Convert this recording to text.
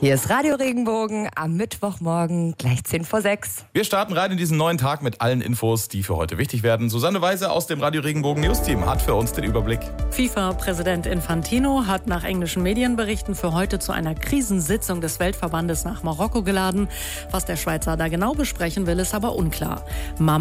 Hier ist Radio Regenbogen am Mittwochmorgen, gleich 5:10. Wir starten rein in diesen neuen Tag mit allen Infos, die für heute wichtig werden. Susanne Weise aus dem Radio Regenbogen News-Team hat für uns den Überblick. FIFA-Präsident Infantino hat nach englischen Medienberichten für heute zu einer Krisensitzung des Weltverbandes nach Marokko geladen. Was der Schweizer da genau besprechen will, ist aber unklar.